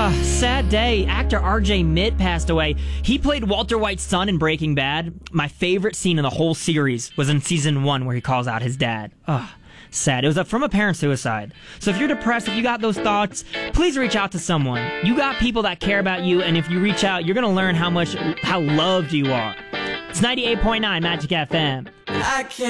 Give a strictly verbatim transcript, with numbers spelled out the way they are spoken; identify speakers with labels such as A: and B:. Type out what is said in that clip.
A: Uh, sad day. Actor R J Mitt passed away. He played Walter White's son in Breaking Bad. My favorite scene in the whole series was in season one where he calls out his dad. Ugh, sad. It was from apparent suicide. So if you're depressed, if you got those thoughts, please reach out to someone. You got people that care about you, and if you reach out, you're going to learn how much, how loved you are. It's ninety-eight point nine Magic F M.
B: I can't